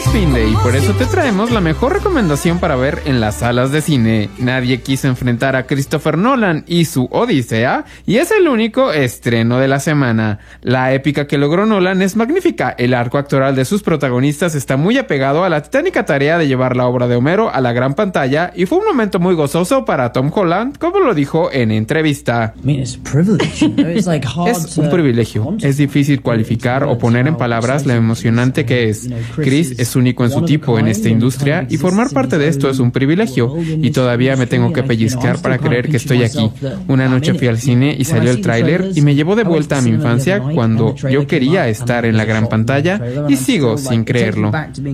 finde y por eso te traemos la mejor recomendación para ver en las salas de cine. Nadie quiso enfrentar a Christopher Nolan y su Odisea, y es el único estreno de la semana. La épica que logró Nolan es magnífica. El arco actoral de sus protagonistas está muy apegado a la titánica tarea de llevar la obra de Homero a la gran pantalla, y fue un momento muy gozoso para Tom Holland, como lo dijo en entrevista. Es un privilegio. Es difícil cualificar o poner en palabras lo emocionante que es. Chris es único en su tipo en esta industria y formar parte de esto es un privilegio, y todavía me tengo que pellizcar para creer que estoy aquí. Una noche fui al cine y salió el tráiler y me llevó de vuelta a mi infancia cuando yo quería estar en la gran pantalla y sigo sin creerlo.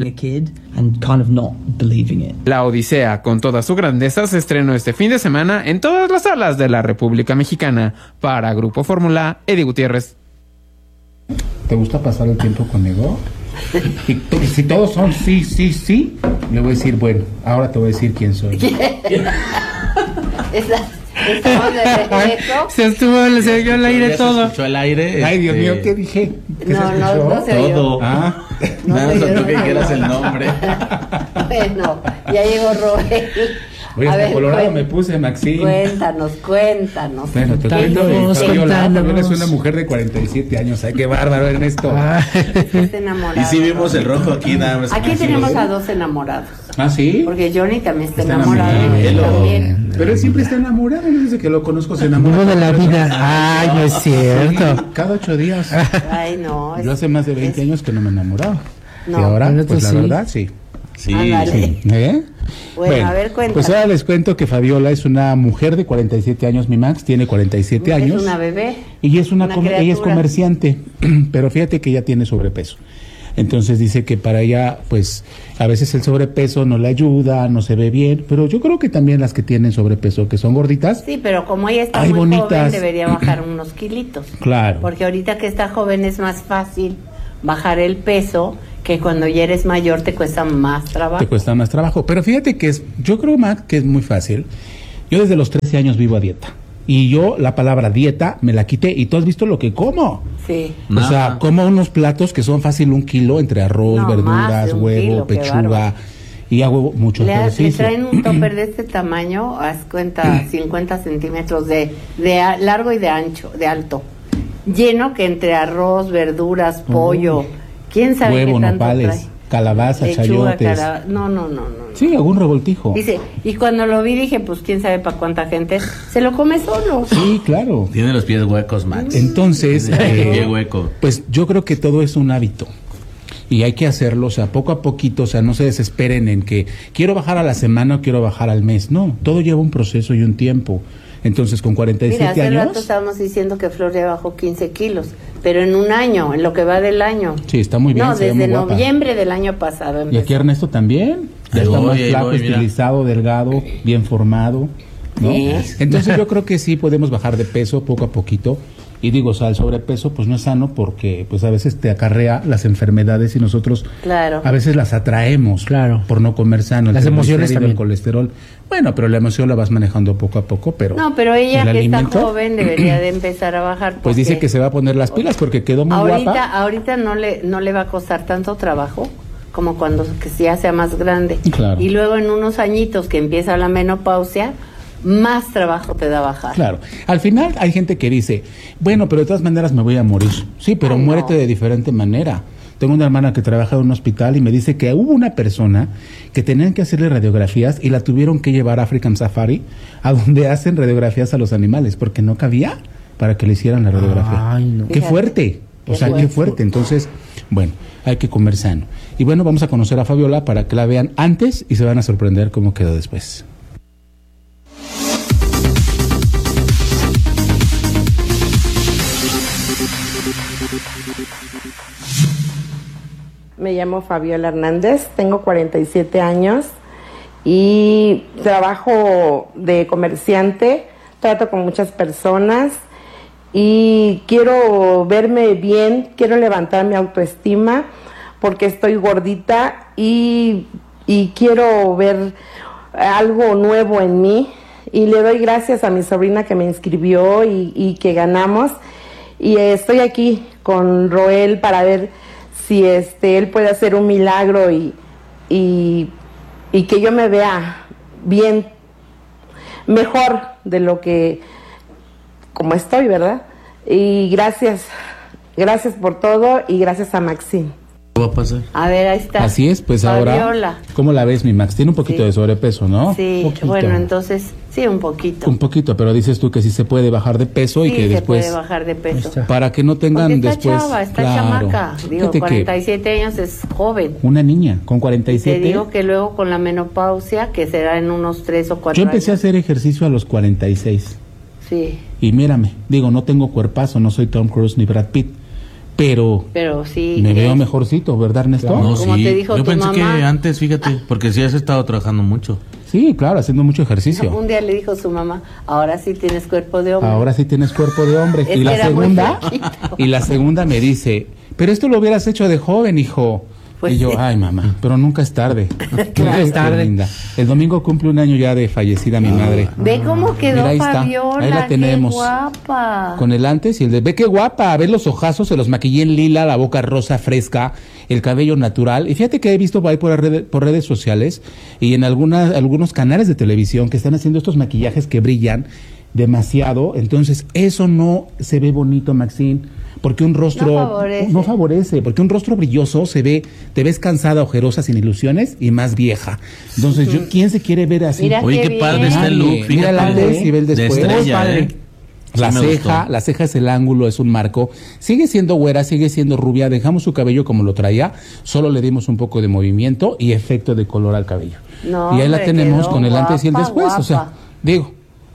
La Odisea, con toda su grandeza, se estrenó este fin de semana en todas las salas de la República Mexicana. Para Grupo Fórmula, Eddie Gutiérrez. ¿Te gusta pasar el tiempo conmigo? Y si todos son sí, le voy a decir, bueno, ahora te voy a decir quién soy. Se dio al aire todo. Se escuchó al aire. Ay, Dios mío, ¿qué dije? ¿Qué no, se escuchó? No se todo. Nada más faltó que quieras el nombre. Bueno, ya llegó Roel. Oye, hasta colorado me puse, Maxine. Cuéntanos. Bueno, te cuento. Fabiola es una mujer de 47 años. Ay, qué bárbaro, Ernesto. Enamorado. Y sí vimos el rojo aquí, nada más. Aquí tenemos a dos enamorados. ¿Ah, sí? Porque Johnny también está enamorado. También. Pero él siempre está enamorado. Desde que lo conozco se enamora. De la vida. Ay, no es cierto. Sí, cada 8 días. Ay, no. Yo hace más de 20 años que no me enamoraba. No. Y ahora, pues la verdad, sí. Sí. Bueno, a ver, cuéntame. Pues ahora les cuento que Fabiola es una mujer de 47 años, mi Max, tiene 47 años. Es una bebé. Y es ella es comerciante, pero fíjate que ella tiene sobrepeso. Entonces dice que para ella, pues, a veces el sobrepeso no le ayuda, no se ve bien, pero yo creo que también las que tienen sobrepeso, que son gorditas. Sí, pero como ella está muy joven, debería bajar unos kilitos. Claro. Porque ahorita que está joven es más fácil bajar el peso, que cuando ya eres mayor te cuesta más trabajo. Te cuesta más trabajo, pero fíjate que yo creo, Max, que es muy fácil. Yo desde los 13 años vivo a dieta. Y yo la palabra dieta me la quité, y tú has visto lo que como. Sí. O sea, como unos platos que son fácil 1 kilo entre arroz, verduras, huevo, pechuga, y hago mucho ejercicio. Le traen un topper de este tamaño, haz cuenta, 50 centímetros de largo y de ancho, de alto. Lleno que entre arroz, verduras, pollo, quién sabe huevo, qué tanto nopales, trae. Calabaza, Lechuga, chayotes. No. Sí, algún revoltijo. Dice, y cuando lo vi dije, pues quién sabe para cuánta gente, se lo come solo. Sí, claro. Tiene los pies huecos, Max. Entonces, pie hueco. Pues yo creo que todo es un hábito. Y hay que hacerlo, o sea, poco a poquito, o sea, no se desesperen en que quiero bajar a la semana o quiero bajar al mes. No, todo lleva un proceso y un tiempo. Entonces, con 47 Mira, hace años... rato estábamos diciendo que Flor ya bajó 15 kilos, pero en un año, en lo que va del año. Sí, está muy bien. No, desde noviembre del año pasado empezó. Y aquí Ernesto también. Ya está más flaco, estilizado, delgado, bien formado, ¿no? Sí. Entonces yo creo que sí podemos bajar de peso poco a poquito. Y digo, o sea, el sobrepeso pues no es sano porque pues a veces te acarrea las enfermedades y nosotros a veces las atraemos por no comer sano. Las emociones también. El colesterol. Bueno, pero la emoción la vas manejando poco a poco, pero... No, pero ella que está joven debería de empezar a bajar. Pues dice que se va a poner las pilas porque quedó muy guapa. Ahorita no le va a costar tanto trabajo como cuando que ya sea más grande. Claro. Y luego en unos añitos que empieza la menopausia, más trabajo te da bajar. Claro. Al final hay gente que dice, bueno, pero de todas maneras me voy a morir. Sí, pero muérete de diferente manera. Tengo una hermana que trabaja en un hospital y me dice que hubo una persona que tenían que hacerle radiografías y la tuvieron que llevar a African Safari, a donde hacen radiografías a los animales, porque no cabía para que le hicieran la radiografía. Ay, no. ¡Qué fuerte! Qué fuerte. Entonces, bueno, hay que comer sano. Y bueno, vamos a conocer a Fabiola para que la vean antes y se van a sorprender cómo quedó después. Me llamo Fabiola Hernández, tengo 47 años y trabajo de comerciante, trato con muchas personas y quiero verme bien, quiero levantar mi autoestima porque estoy gordita y quiero ver algo nuevo en mí y le doy gracias a mi sobrina que me inscribió y que ganamos y estoy aquí con Roel para ver si él puede hacer un milagro y y que yo me vea bien, mejor de lo que como estoy, ¿verdad? Y gracias por todo y gracias a Maxine. ¿Qué va a pasar? A ver, ahí está. Así es, pues Fabiola. ahora, ¿cómo la ves, mi Max? Tiene un poquito de sobrepeso, ¿no? Sí, Poquito. bueno, entonces, sí, un poquito. Un poquito, pero dices tú que sí se puede bajar de peso Sí, y que se después... puede bajar de peso. Para que no tengan Porque está después... chava, está claro. chamaca. Digo, Fíjate que 47 años es joven. una niña con Y 47... te digo que luego con la menopausia, que será en unos 3 o 4 Yo empecé a años. hacer ejercicio a los 46. Sí, Y mírame, digo, no tengo cuerpazo, no soy Tom Cruise ni Brad Pitt, pero pero sí. me veo mejorcito, ¿verdad, Ernesto? No, Como sí. te dijo Yo tu pensé mamá. que antes, fíjate, porque sí has estado trabajando mucho. Sí, claro, haciendo mucho ejercicio. Un día le dijo su mamá, ahora sí tienes cuerpo de hombre. Ahora sí tienes cuerpo de hombre. Es Y que la era muy segunda, flaquito. y la segunda me dice, pero esto lo hubieras hecho de joven, hijo. Pues y yo, sí. ay, mamá, pero nunca es tarde. Nunca es Qué tarde. linda. El domingo cumple un año ya de fallecida mi madre. Ve cómo quedó Mira, ahí está. Fabiola, Ahí la tenemos. qué guapa. Con el antes y el de... Ve qué guapa, ve los ojazos, se los maquillé en lila, la boca rosa fresca, el cabello natural. Y fíjate que he visto por ahí por redes sociales y en algunos canales de televisión que están haciendo estos maquillajes que brillan demasiado. Entonces, eso no se ve bonito, Maxine, porque un rostro... No favorece. no favorece, porque un rostro brilloso se ve... Te ves cansada, ojerosa, sin ilusiones y más vieja. Entonces, ¿quién se quiere ver así? Mira Oye, qué qué padre bien. está el look, Nadie. fíjate. Mira el antes y ve el De después. estrella, Padre. ¿eh? La Sí me ceja, gustó. la ceja es el ángulo, es un marco. Sigue siendo güera, sigue siendo rubia. Dejamos su cabello como lo traía. Solo le dimos un poco de movimiento y efecto de color al cabello. No, y ahí la hombre, tenemos quedó con el antes y el guapa, después. O sea, guapa. digo,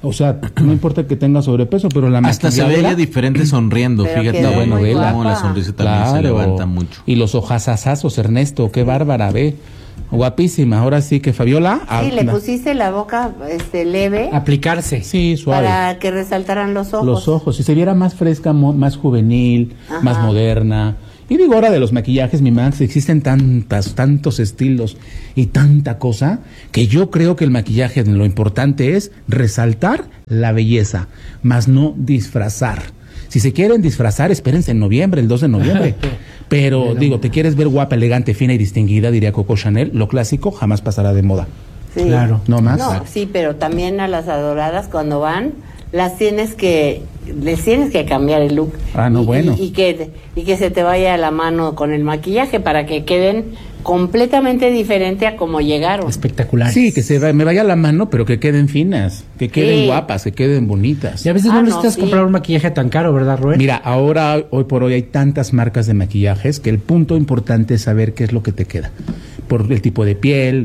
no importa que tenga sobrepeso, pero la Hasta se ve maquilladora- ella diferente sonriendo, Pero fíjate. quedó bueno, muy vela. Cómo la guapa. sonrisa también se levanta mucho. Y los ojazazazos, Ernesto, qué bárbara, ve. Guapísima. Ahora sí que Fabiola. Sí, le pusiste la boca leve Aplicarse. Sí, suave. para que resaltaran los ojos. Los ojos, si se viera más fresca, más juvenil, Ajá. más moderna. Y digo, ahora de los maquillajes, mi Max, existen tantos estilos y tanta cosa, que yo creo que el maquillaje lo importante es resaltar la belleza, más no disfrazar. Si se quieren disfrazar, espérense en noviembre, el 2 de noviembre. Pero digo, te quieres ver guapa, elegante, fina y distinguida, diría Coco Chanel, lo clásico jamás pasará de moda. Sí. Claro. ¿No más? No, sí, pero también a las adoradas cuando van, les tienes que cambiar el look. Ah, no, bueno. Y que se te vaya la mano con el maquillaje para que queden completamente diferente a como llegaron. Espectacular. Sí, que me vaya la mano, pero que queden finas, que queden Sí. guapas, que queden bonitas. Y a veces Ah, no no, necesitas sí. comprar un maquillaje tan caro, ¿verdad, Rubén? Mira, ahora, hoy por hoy hay tantas marcas de maquillajes que el punto importante es saber qué es lo que te queda. Por el tipo de piel,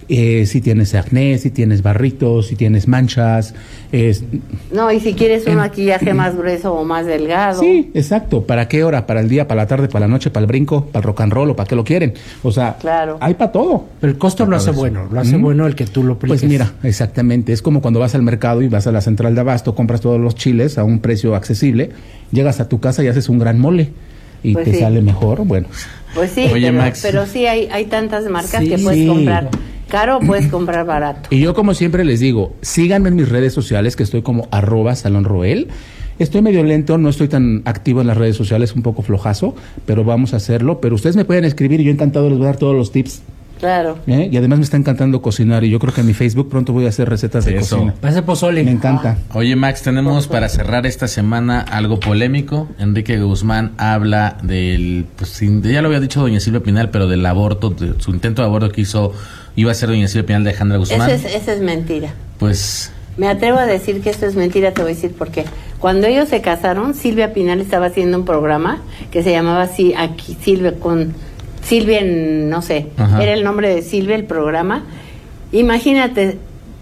si tienes acné, si tienes barritos, si tienes manchas. No, y si quieres un maquillaje más grueso o más delgado. Sí, exacto. ¿Para qué hora? ¿Para el día, para la tarde, para la noche, para el brinco, para el rock and roll o para qué lo quieren? O sea, Claro. hay para todo. Pero el costo lo hace bueno. Lo hace bueno el que tú lo apliques. Pues mira, exactamente. Es como cuando vas al mercado y vas a la central de abasto, compras todos los chiles a un precio accesible, llegas a tu casa y haces un gran mole y Pues te sí. sale mejor. Bueno, Pues sí, Oye, Max. pero sí hay tantas marcas Sí. que puedes comprar caro o puedes comprar barato. y yo como siempre les digo, síganme en mis redes sociales, que estoy como @salonroel. Estoy medio lento, no estoy tan activo en las redes sociales, un poco flojazo, pero vamos a hacerlo. Pero ustedes me pueden escribir y yo encantado les voy a dar todos los tips. Claro. Y además me está encantando cocinar y yo creo que en mi Facebook pronto voy a hacer recetas de Eso. cocina. Va a ser pozole. Me encanta. Oye, Max, tenemos para cerrar esta semana algo polémico. Enrique Guzmán habla del, pues ya lo había dicho doña Silvia Pinal, pero del aborto, de su intento de aborto que iba a hacer doña Silvia Pinal de Alejandra Guzmán. Esa es mentira. Pues Me atrevo a decir que esto es mentira, te voy a decir por qué. Cuando ellos se casaron, Silvia Pinal estaba haciendo un programa que se llamaba así, aquí Silvia, no sé, Ajá. era el nombre de Silvia el programa. Imagínate,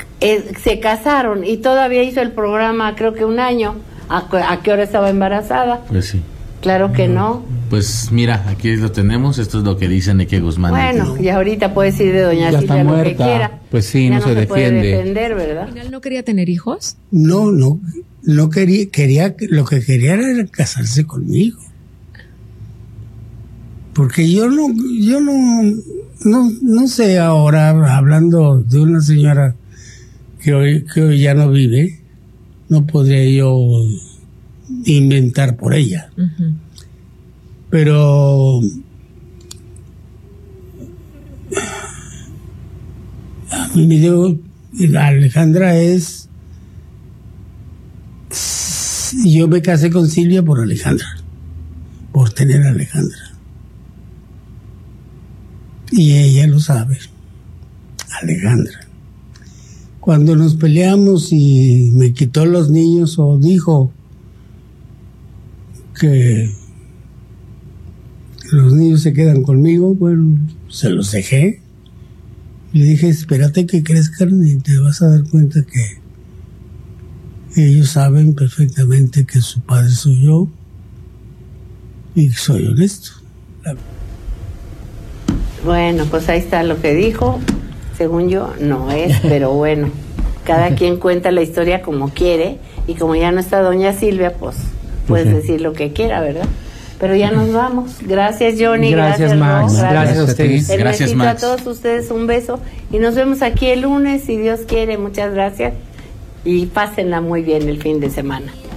se casaron y todavía hizo el programa creo que un año. ¿A qué hora estaba embarazada? pues sí. Claro que no. Pues mira, aquí lo tenemos. Esto es lo que dice Enrique Guzmán. Bueno, y ahorita puede decir de doña Ya Silvia está lo que muerta. quiera. Pues sí, Ya no se puede defiende. defender, ¿verdad? ¿Al final no quería tener hijos? No quería, lo que quería era casarse conmigo. Porque yo no sé ahora, hablando de una señora que hoy ya no vive, no podría yo inventar por ella. Ujú. Pero A mí me dio, Alejandra es, yo me casé con Silvia por Alejandra, por tener a Alejandra. Y ella lo sabe, Alejandra. Cuando nos peleamos y me quitó los niños o dijo que los niños se quedan conmigo, bueno, se los dejé. Le dije, espérate que crezcan y te vas a dar cuenta que ellos saben perfectamente que su padre soy yo y soy honesto. Bueno, pues ahí está lo que dijo. Según yo, no es, pero bueno, cada quien cuenta la historia como quiere, y como ya no está doña Silvia, pues puedes decir lo que quiera, ¿verdad? Pero ya nos vamos. Gracias, Johnny. Gracias, Max. Ro, Gracias a ustedes. Gracias, Max. A todos ustedes un beso y nos vemos aquí el lunes, si Dios quiere. Muchas gracias y pásenla muy bien el fin de semana.